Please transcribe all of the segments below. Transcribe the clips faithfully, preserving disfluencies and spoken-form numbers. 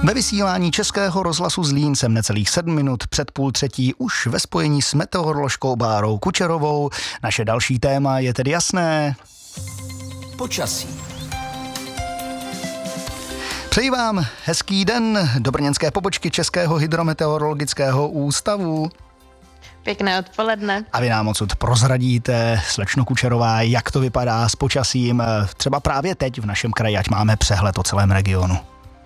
Ve vysílání Českého rozhlasu Zlín jsem necelých sedm minut před půl třetí už ve spojení s meteoroložkou Bárou Kučerovou. Naše další téma je tedy jasné. Počasí. Přeji vám hezký den do brněnské pobočky Českého hydrometeorologického ústavu. Pěkné odpoledne. A vy nám odsud prozradíte, slečno Kučerová, jak to vypadá s počasím třeba právě teď v našem kraji, ať máme přehled o celém regionu.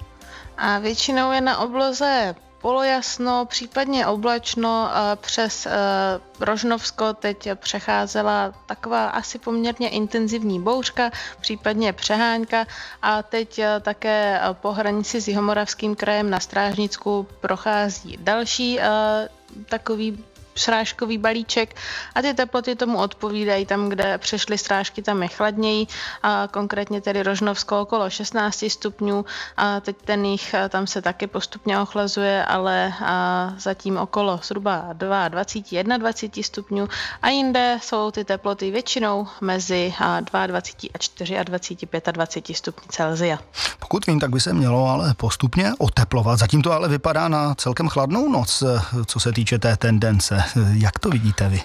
A většinou je na obloze polojasno, případně oblačno. Přes Rožnovsko teď přecházela taková asi poměrně intenzivní bouřka, případně přehánka, a teď také po hranici s Jihomoravským krajem na Strážnicku prochází další takový srážkový balíček a ty teploty tomu odpovídají. Tam, kde přešly srážky, tam je chladněji, a konkrétně tedy Rožnovsko okolo šestnáct stupňů, a teď ten jich tam se taky postupně ochlazuje, ale zatím okolo zhruba dvacet dva, dvacet jedna stupňů, a jinde jsou ty teploty většinou mezi dvacet dva a dvacet čtyři a dvacet pět stupňů Celsia. Pokud vím, tak by se mělo ale postupně oteplovat. Zatím to ale vypadá na celkem chladnou noc, co se týče té tendence. Jak to vidíte vy?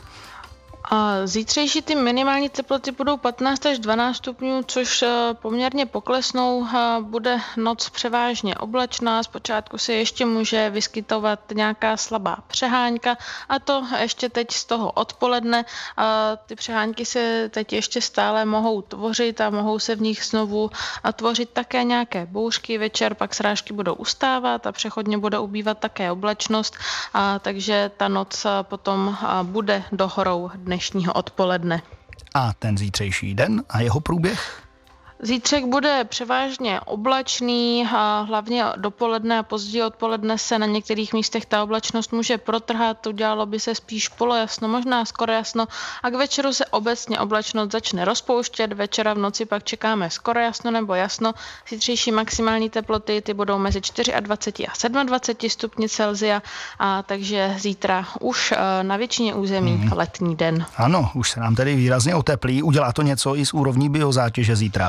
A zítřejší ty minimální teploty budou patnáct až dvanáct stupňů, což poměrně poklesnou. Bude noc převážně oblačná, zpočátku se ještě může vyskytovat nějaká slabá přehánka, a to ještě teď z toho odpoledne. A ty přehánky se teď ještě stále mohou tvořit a mohou se v nich znovu tvořit také nějaké bouřky. Večer pak srážky budou ustávat a přechodně bude ubývat také oblačnost, a takže ta noc potom bude dohorou dnešního odpoledne. A ten zítřejší den a jeho průběh? Zítřek bude převážně oblačný, a hlavně dopoledne a později odpoledne se na některých místech ta oblačnost může protrhat, udělalo by se spíš polojasno, možná skoro jasno, a k večeru se obecně oblačnost začne rozpouštět. Večera v noci pak čekáme skoro jasno nebo jasno. Zítřejší maximální teploty ty budou mezi dvacet čtyři a dvacet sedm stupni Celsia, a takže zítra už na většině území hmm. letní den. Ano, už se nám tedy výrazně oteplí. Udělá to něco i s úrovní biozátěže zítra?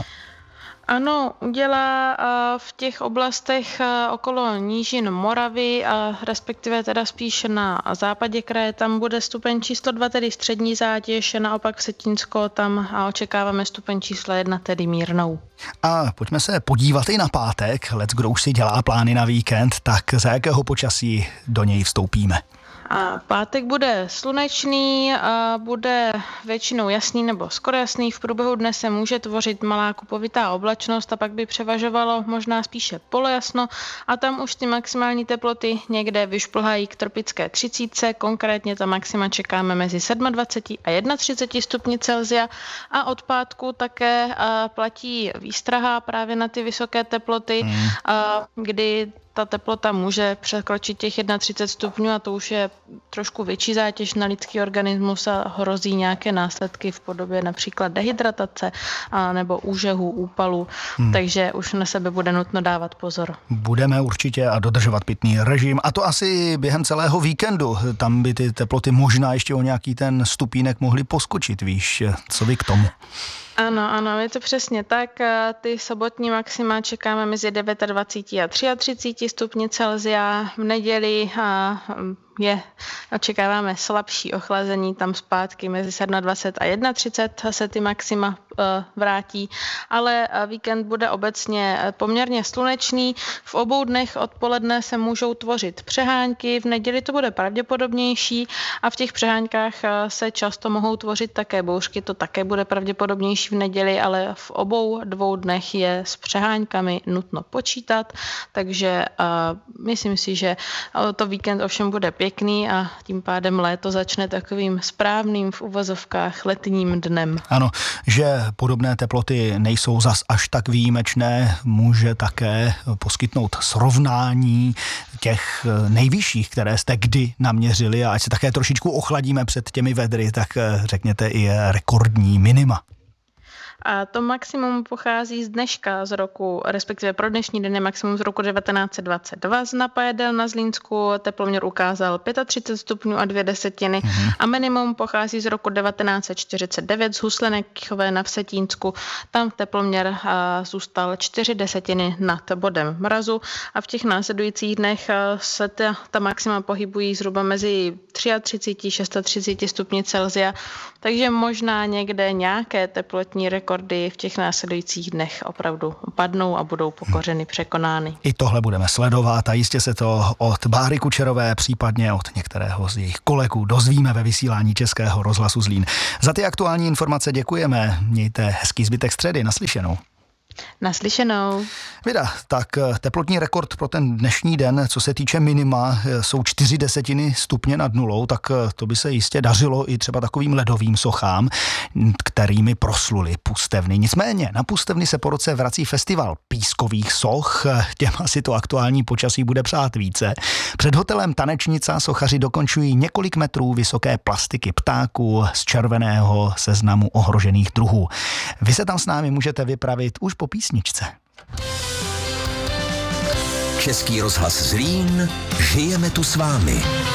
Ano, udělá v těch oblastech okolo nížin Moravy, a respektive teda spíš na západě kraje, tam bude stupeň číslo dva, tedy střední zátěž, naopak Vsetínsko, tam očekáváme stupeň číslo jedna, tedy mírnou. A pojďme se podívat i na pátek. Leckdo už si dělá plány na víkend, tak za jakého počasí do něj vstoupíme? A pátek bude slunečný, a bude většinou jasný nebo skoro jasný. V průběhu dne se může tvořit malá kupovitá oblačnost, a pak by převažovalo možná spíše polojasno, a tam už ty maximální teploty někde vyšplhají k tropické třicítce. Konkrétně ta maxima čekáme mezi dvacet sedm a třicet jedna stupni Celsia, a od pátku také platí výstraha právě na ty vysoké teploty, hmm. kdy ta teplota může překročit těch třicet jedna stupňů, a to už je trošku větší zátěž na lidský organismus a hrozí nějaké následky v podobě například dehydratace a nebo úžehů, úpalů, hmm. takže už na sebe bude nutno dávat pozor. Budeme určitě a dodržovat pitný režim, a to asi během celého víkendu. Tam by ty teploty možná ještě o nějaký ten stupínek mohly poskočit, víš, co vy k tomu? Ano, ano, je to přesně tak. Ty sobotní maxima čekáme mezi dvacet devět a třicet tři stupni Celsia. V neděli je, očekáváme slabší ochlazení, tam zpátky mezi dvacet sedm a třicet jedna se ty maxima vrátí, ale víkend bude obecně poměrně slunečný. V obou dnech odpoledne se můžou tvořit přehánky, v neděli to bude pravděpodobnější, a v těch přeháňkách se často mohou tvořit také bouřky, to také bude pravděpodobnější v neděli, ale v obou dvou dnech je s přeháňkami nutno počítat, takže uh, myslím si, že to víkend ovšem bude pěkný, a tím pádem léto začne takovým správným v uvozovkách letním dnem. Ano, že podobné teploty nejsou zas až tak výjimečné, může také poskytnout srovnání těch nejvyšších, které jste kdy naměřili, a ať se také trošičku ochladíme před těmi vedry, tak řekněte i rekordní minima. A to maximum pochází z dneška z roku, respektive pro dnešní den je maximum z roku devatenáct set dvacet dva z Napajedel na Zlínsku, teploměr ukázal třicet pět stupňů a dvě desetiny mm-hmm. a minimum pochází z roku devatenáct set čtyřicet devět z Huslenek-Kychové na Vsetínsku, tam teploměr zůstal čtyři desetiny nad bodem mrazu a v těch následujících dnech se ta, ta maxima pohybují zhruba mezi třicet tři a třicet šest stupni Celsia, takže možná někde nějaké teplotní rekordy v těch následujících dnech opravdu padnou a budou pokořeny, překonány. I tohle budeme sledovat a jistě se to od Báry Kučerové, případně od některého z jejich kolegů dozvíme ve vysílání Českého rozhlasu Zlín. Za ty aktuální informace děkujeme. Mějte hezký zbytek středy. Naslyšenou. Naslyšenou. Vida, tak teplotní rekord pro ten dnešní den, co se týče minima, jsou čtyři desetiny stupně nad nulou, tak to by se jistě dařilo i třeba takovým ledovým sochám, kterými prosluli Pustevny. Nicméně na Pustevny se po roce vrací festival pískových soch, těm asi to aktuální počasí bude přát více. Před hotelem Tanečnica sochaři dokončují několik metrů vysoké plastiky ptáků z červeného seznamu ohrožených druhů. Vy se tam s námi můžete vypravit už po písničce. Český rozhlas Zlín, žijeme tu s vámi.